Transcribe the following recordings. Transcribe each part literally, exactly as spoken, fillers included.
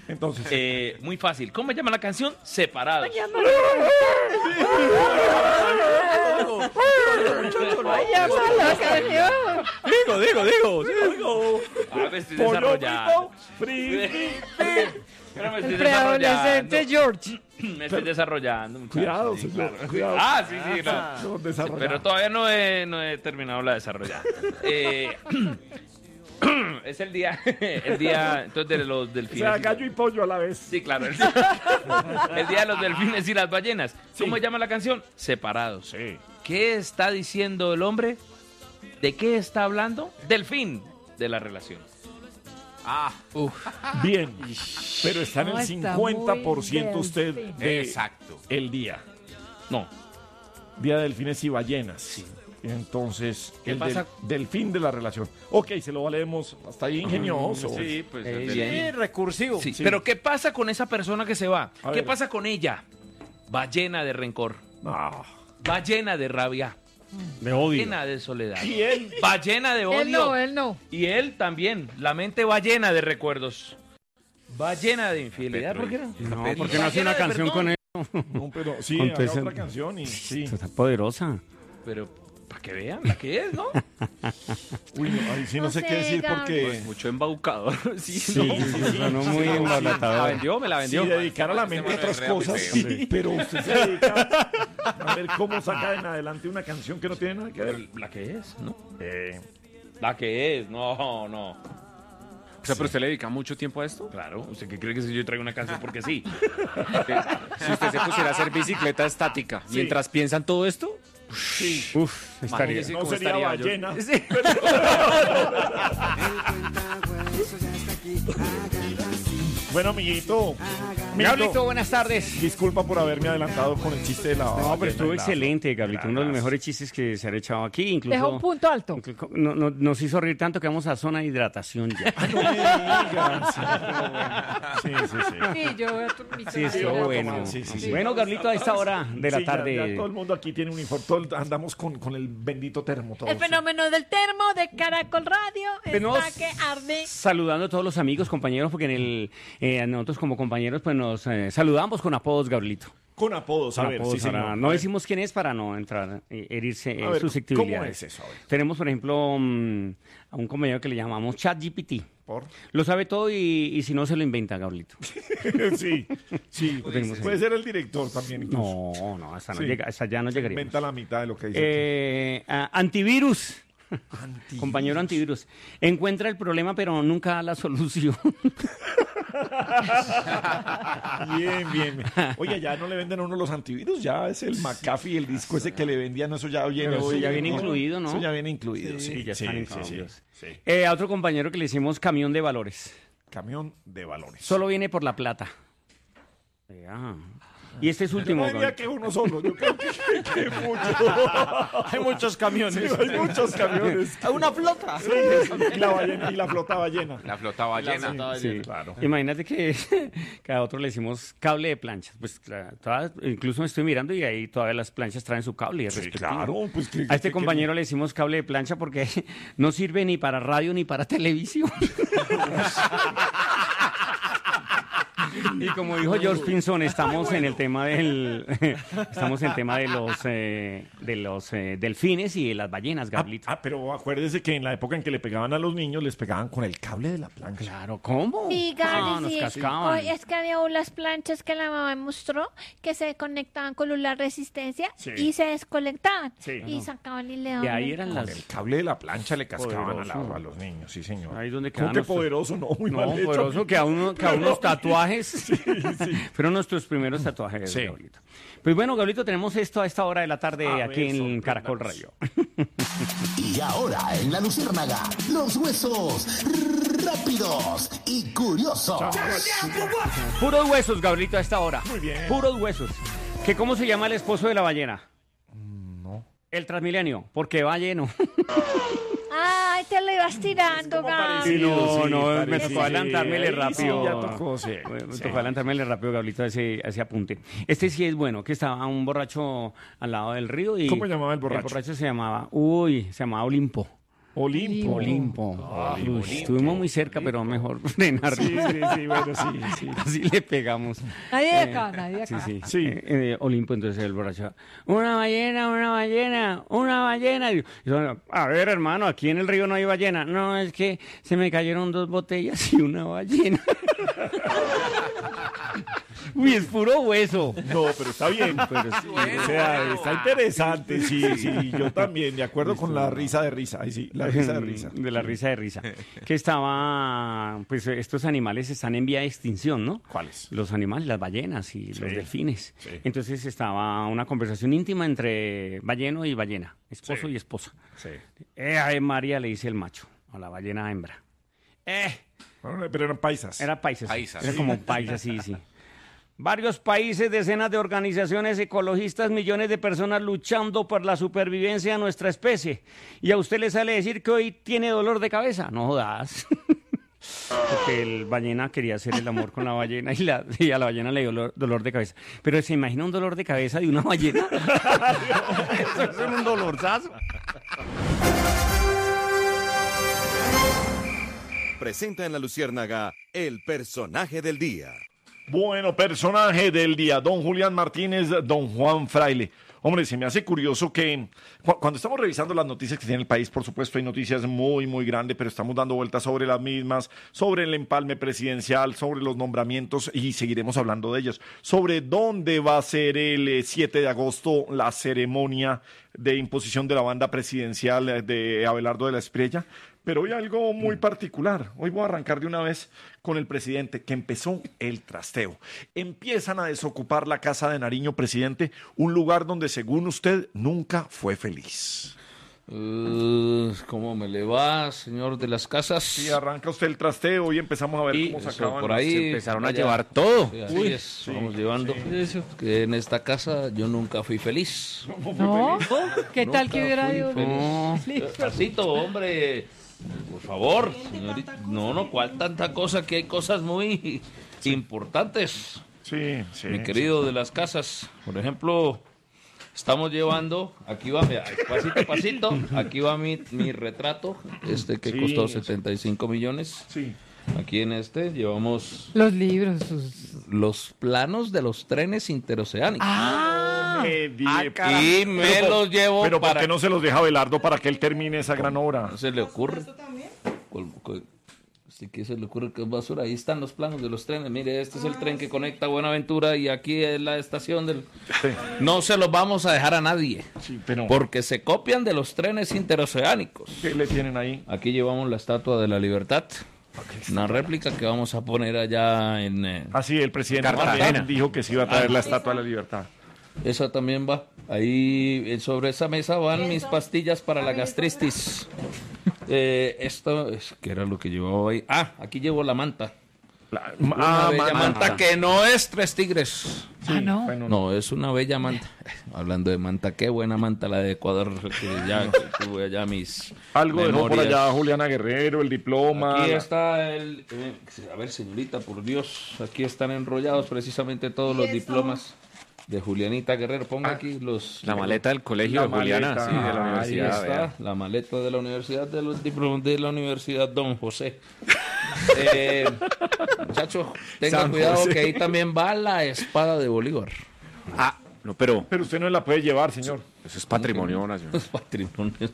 Entonces. Eh, muy fácil. ¿Cómo se llama la canción? Separados. Digo, digo, digo, digo. Ah, me estoy desarrollando. Pero me estoy Preadolescente desarrollando. George. Me estoy desarrollando, muchachos. Cuidado, Sí, señor, claro. cuidado. Ah, sí, sí, claro. No, desarrollado. Pero todavía no he, no he terminado la desarrollada. Eh, es el día, el día entonces de los O delfines. sea, y- gallo y pollo a la vez. Sí, claro. El día, el día de los delfines y las ballenas. ¿Cómo Sí. se llama la canción? Separados. Sí. ¿Qué está diciendo el hombre? ¿De qué está hablando? Del fin de la relación. Ah, Bien. Pero está en No, el está cincuenta por ciento muy usted delfín. de exacto. el día. No. Día de delfines y ballenas. Sí. Entonces, ¿Qué el pasa? del, del fin de la relación. Ok, se lo valemos. Hasta ahí ingenioso. Sí, pues. Eh, el sí, delfín. recursivo. Sí, Sí. pero ¿qué pasa con esa persona que se va? A ¿Qué ver. pasa con ella? Va llena de rencor, Ah. va llena de rabia, Me odio. llena de soledad. Y él. Va llena de odio. Él no, él no. Y él también. La mente va llena de recuerdos. Va llena de infidelidad. ¿Por qué no? No, Pero- porque no va hace llena una de canción perdón. con él. No, pero sí, Con haga Tessa- otra canción y sí. Está poderosa. Pero para que vean la que es, ¿no? Uy, no, ahí sí no, No sé sé, qué decir Gaby. porque Mucho embaucador. Sí, Sí, ¿no? sí, sí. Sonó muy Sí, embalatador. La vendió, me la si vendió. dedicar a la mente a otras cosas, sí, pero usted se dedica a ver cómo saca en adelante una canción que no tiene nada que ver. Pero la que es, ¿no? Eh, La que es, no, no. O sea, pero usted le dedica mucho tiempo a esto. Claro, ¿usted qué cree que si yo traigo una canción porque sí? Si usted se pusiera a hacer bicicleta estática Sí. mientras piensan todo esto, sí, Uf, estaría. Imagínese. no ¿cómo sería estaría yo? ballena. Bueno, amiguito. Gablito, amiguito, buenas tardes. disculpa por haberme adelantado con el chiste de la No, pero ballena estuvo y la- excelente, Gablito. Uno de los Gracias. mejores chistes que se han echado aquí. Incluso, Deja un punto alto. incluso- no- no- nos hizo reír tanto que vamos a zona de hidratación ya. No me digas. Sí, sí, sí. Sí, yo voy a tu- mi Sí, estuvo tomadera. bueno. Sí, sí, sí. Bueno, Gablito, a esta hora de la Sí, ya- tarde. ya todo el mundo aquí tiene uniforme. todo- andamos con, con el bendito termo. Todos. El fenómeno del termo de Caracol Radio Tenemos- está que arde. Saludando a todos los amigos, compañeros, porque en el eh, nosotros como compañeros pues nos eh, saludamos con apodos, Gabrielito. Con apodos, a Con ver, apodos, sí, ahora, señor. no decimos quién es para no entrar, eh, herirse eh, A ver, susceptibilidades. ¿cómo es eso? A ver. Tenemos, por ejemplo, mm, a un compañero que le llamamos ChatGPT. ¿Por? Lo sabe todo y, y si no se lo inventa, Gabrielito. sí, sí. tenemos Puede ser el director también. incluso. No, no, hasta, no Sí. llega, hasta allá no llegaríamos. Inventa la mitad de lo que dice. Eh, ah, antivirus. Antivirus. Compañero antivirus. Encuentra el problema, pero nunca da la solución. Bien, bien. Oye, ya no le venden a uno los antivirus, ya es el McAfee, el disco ese que le vendían, eso ya viene. Pero eso hoy, ya viene incluido, ¿no? Eso ya viene incluido, sí. Sí, ya sí, están sí, incluidos. sí, sí. Eh, a otro compañero que le hicimos camión de valores. Camión de valores. Solo viene por la plata. Ya. Y este es último. Yo no diría Gabriel. que uno solo, yo creo que, que, que mucho. Hay muchos camiones. Sí, hay muchos camiones. Una flota. Sí, y, la ballena, y la flota ballena. la flota ballena. Sí. Claro. Imagínate que, que a otro le hicimos cable de planchas. Pues claro, todas- incluso me estoy mirando y ahí todas las planchas traen su cable. Sí, respectivo. claro. Pues, que- A este que- compañero le hicimos cable de plancha porque no sirve ni para radio ni para televisión. Y como dijo George Pinson, estamos en el tema del estamos en el tema de los eh, de los eh, delfines y de las ballenas, Ah, Gablito. ah, pero acuérdese que en la época en que le pegaban a los niños, les pegaban con el cable de la plancha. Claro, ¿cómo? Sí, Ah, Gary, nos sí. cascaban. Hoy es que había unas planchas que la mamá me mostró que se conectaban con la resistencia Sí. y se desconectaban. Sí. Y sacaban y le Y daban. ahí el- eran Con las el cable de la plancha le cascaban a, la- Poderoso. a los niños, sí, señor. Ahí donde ¿Cómo quedan que nuestros- poderoso? No, muy No, mal hecho. poderoso que a, uno, que a unos tatuajes. sí. Fueron nuestros primeros tatuajes, Sí. Gablito. Pues bueno, Gablito, tenemos esto a esta hora de la tarde A aquí ver, en sorpréndanos. Caracol Radio. Y ahora en la Luciérnaga, los huesos rápidos y curiosos. Puros huesos, Gablito, a esta hora. Muy bien. Puros huesos. ¿Que cómo se llama el esposo de la ballena? No. El Transmilenio, porque va lleno. Ay, te lo ibas tirando, como Gaby. parecido. no, sí, no, me parecido. tocó adelantármele Ahí sí, rápido. ya tocó, sí. Me Sí. tocó adelantármele rápido, Gablito, a ese, a ese apunte. Este sí es bueno, que estaba un borracho al lado del río y... ¿Cómo llamaba el borracho? El borracho se llamaba, uy, se llamaba Olimpo. Olimpo. Olimpo. Ah, Uy, Olimpo. estuvimos muy cerca, pero mejor frenar. Sí, sí, sí, bueno, sí, sí. Así le pegamos. Nadie de Eh, acá, nadie de Sí, acá. sí. Sí. Eh, eh, Olimpo, entonces el borracho. Una ballena, una ballena, una ballena. Y yo, a ver, hermano, aquí en el río no hay ballena. No, es que se me cayeron dos botellas y una ballena. Uy, es puro hueso. No, pero está bien. Pero sí, O sea, está interesante, sí, sí, yo también, de acuerdo con la risa de risa, ahí sí, la risa de risa. De la risa de risa. Que estaba, pues estos animales están en vía de extinción, ¿no? ¿Cuáles? Los animales, las ballenas y los delfines. sí. Entonces estaba una conversación íntima entre balleno y ballena, esposo Sí. y esposa. Sí. Eh, ay, María, le dice el macho a la ballena hembra. Eh, Bueno, pero eran paisas. era paisas. Paisas. Era como paisas, sí, sí. Varios países, decenas de organizaciones ecologistas, millones de personas luchando por la supervivencia de nuestra especie. Y a usted le sale decir que hoy tiene dolor de cabeza. No jodas. Porque el ballena quería hacer el amor con la ballena y, la, y a la ballena le dio dolor, dolor de cabeza. Pero ¿se imagina un dolor de cabeza de una ballena? Eso es un dolorzazo. Presenta en La Luciérnaga el personaje del día. Bueno, personaje del día, don Julián Martínez, don Juan Fraile. Hombre, se me hace curioso que cu- cuando estamos revisando las noticias que tiene el país, por supuesto hay noticias muy, muy grandes, pero estamos dando vueltas sobre las mismas, sobre el empalme presidencial, sobre los nombramientos y seguiremos hablando de ellos, sobre dónde va a ser el eh, siete de agosto la ceremonia de imposición de la banda presidencial eh, de Abelardo de la Espriella. Pero hoy algo muy particular. Hoy voy a arrancar de una vez con el presidente, que empezó el trasteo. Empiezan a desocupar la Casa de Nariño, presidente, un lugar donde, según usted, nunca fue feliz. Uh, ¿Cómo me le va, señor de las casas? Sí, arranca usted el trasteo y empezamos a ver Y cómo eso, sacaban por los- ahí Se empezaron a vaya. llevar todo. Sí, así es, vamos llevando. Que en esta casa yo nunca fui feliz. ¿No? ¿Qué tal que Nunca hubiera fui ido? feliz. Despacito, hombre. Por favor, señorita. No, no, ¿cuál tanta cosa? Que hay cosas muy importantes, Sí, sí. mi querido de las casas. Por ejemplo, estamos llevando, aquí va, mira, pasito a pasito, aquí va mi, mi retrato, este que Sí, costó sí. setenta y cinco millones. Sí. Aquí en este llevamos Los libros. sus- los planos de los trenes interoceánicos. Ah, Eh, di- y me pero, los llevo Pero ¿por para... qué no se los deja Abelardo para que él termine esa gran obra? ¿No se le ocurre? ¿Cuál- cuál- sí, ¿qué se le ocurre que es basura? Ahí están los planos de los trenes. Mire, este es el tren que conecta Buenaventura y aquí es la estación del... Sí, No se los vamos a dejar a nadie, sí, pero porque se copian de los trenes interoceánicos. ¿qué le tienen ahí? Aquí llevamos la Estatua de la Libertad, una réplica que vamos a poner allá en... eh, Ah, sí, el presidente Cartagena. también dijo que se iba a traer la Estatua de la Libertad. Esa también va. Ahí eh, sobre esa mesa van mis pastillas para la gastritis. Eh, esto es que era lo que llevaba ahí. Ah, aquí llevo la manta. La- Una ah, bella ma- manta que no es Tres Tigres. ah, no. bueno, No, es una bella manta. Hablando de manta, qué buena manta la de Ecuador. Que ya que tuve allá mis Algo dejó por memorias. allá Juliana Guerrero, el diploma. Aquí la- está el... eh, a ver, señorita, por Dios. Aquí están enrollados precisamente todos los diplomas de Julianita Guerrero. Ponga aquí los... La maleta del colegio La de Juliana, maleta. sí, de la Ahí Ahí universidad. está, vea. la maleta de la universidad, de los diplomas de la Universidad Don José. Eh, muchachos, tengan San cuidado José. que ahí también va la espada de Bolívar. Ah, no, pero Pero usted no la puede llevar, señor. eso es patrimonio nacional. Los patrimonios.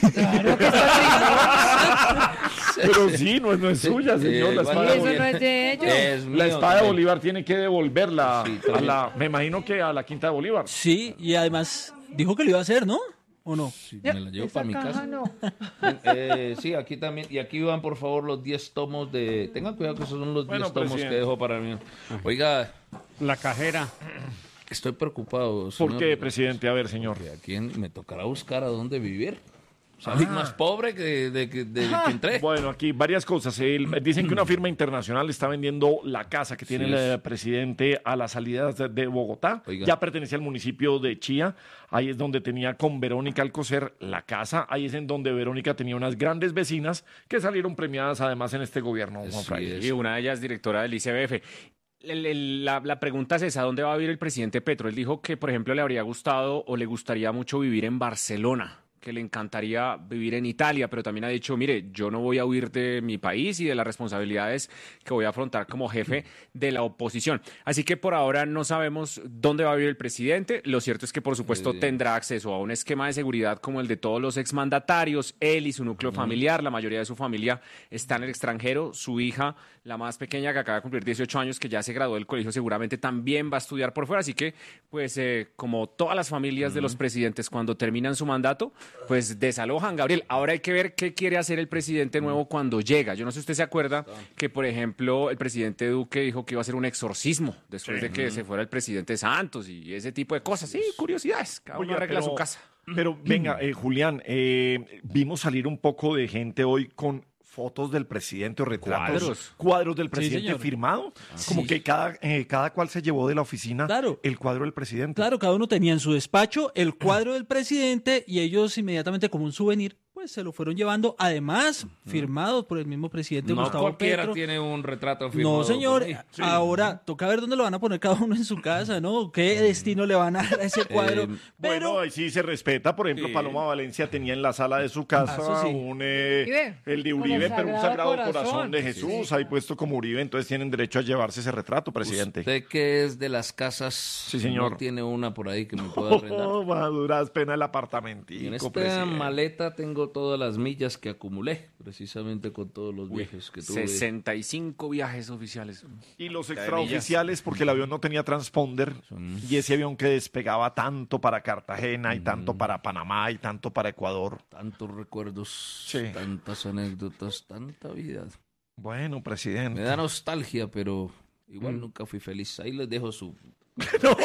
Pero sí, no es, no es suya, señor. La Eh, espada, Y de eso no Bolívar. es de ellos. Es La mío espada de también. Bolívar tiene que devolverla Sí, a la, me imagino que a la Quinta de Bolívar. Sí, y además dijo que lo iba a hacer, ¿no? ¿O no? Sí, me la llevo Esa para mi caja casa. no. Eh, sí, aquí también. Y aquí van, por favor, los diez tomos de... Tengan cuidado que esos son los diez Bueno, tomos presidente. que dejo para mí. Oiga, La cajera. estoy preocupado, ¿Por señor. qué, presidente? A ver, señor. ¿A quién me tocará buscar a dónde vivir? Salí más pobre que de, que de que entré. Bueno, aquí varias cosas. El- dicen que una firma internacional está vendiendo la casa que tiene Sí, el es. eh, presidente a las salidas de, de Bogotá. Oiga. Ya pertenece al municipio de Chía. Ahí es donde tenía con Verónica Alcocer la casa. Ahí es en donde Verónica tenía unas grandes vecinas que salieron premiadas además en este gobierno, Juan Sí, Fraile. es. Y una de ellas directora del I C B F. El- el- la, la pregunta es esa, ¿dónde va a vivir el presidente Petro? Él dijo que, por ejemplo, le habría gustado o le gustaría mucho vivir en Barcelona, que le encantaría vivir en Italia, pero también ha dicho, mire, yo no voy a huir de mi país y de las responsabilidades que voy a afrontar como jefe de la oposición. Así que por ahora no sabemos dónde va a vivir el presidente. Lo cierto es que, por supuesto, Sí. tendrá acceso a un esquema de seguridad como el de todos los exmandatarios, él y su núcleo familiar. La mayoría de su familia está en el extranjero. Su hija, la más pequeña, que acaba de cumplir dieciocho años, que ya se graduó del colegio, seguramente también va a estudiar por fuera. Así que, pues, eh, como todas las familias de los presidentes, cuando terminan su mandato, pues desalojan, Gabriel. Ahora hay que ver qué quiere hacer el presidente nuevo cuando llega. Yo no sé si usted se acuerda que, por ejemplo, el presidente Duque dijo que iba a hacer un exorcismo después de que se fuera el presidente Santos y ese tipo de cosas. Sí, curiosidades. Cada uno Oiga, arregla pero- su casa. Pero venga, eh, Julián, eh, vimos salir un poco de gente hoy con fotos del presidente o retratos, Cuadros. cuadros del presidente señor. firmado, como que cada, eh, cada cual se llevó de la oficina Claro. el cuadro del presidente. Claro, cada uno tenía en su despacho el cuadro del presidente y ellos inmediatamente como un souvenir, pues se lo fueron llevando, además firmados por el mismo presidente No Gustavo cualquiera Petro. tiene un retrato firmado. No, señor. por mí. Ahora toca ver dónde lo van a poner cada uno en su casa, ¿no? ¿Qué destino le van a dar a ese cuadro? Eh, Pero Bueno, ahí sí se respeta. Por ejemplo, Sí. Paloma Valencia tenía en la sala de su casa Ah, eso sí. un, eh, Uribe. el de Con Uribe, el pero un Sagrado sagrado corazón, Corazón. de Jesús, ahí puesto como Uribe, entonces tienen derecho a llevarse ese retrato, presidente. Usted que es de las casas, Sí, señor. no tiene una por ahí que me pueda arrendar. Oh, va a durar pena el Y en apartamentico, esta presidente. maleta tengo todas las millas que acumulé, precisamente con todos los viajes que tuve. sesenta y cinco viajes oficiales. Y los de extraoficiales, porque el avión no tenía transponder, y ese avión que despegaba tanto para Cartagena, y tanto para Panamá, y tanto para Ecuador. Tantos recuerdos, Sí. tantas anécdotas, tanta vida. Bueno, Me presidente. da nostalgia, pero igual nunca fui feliz. Ahí les dejo su... No,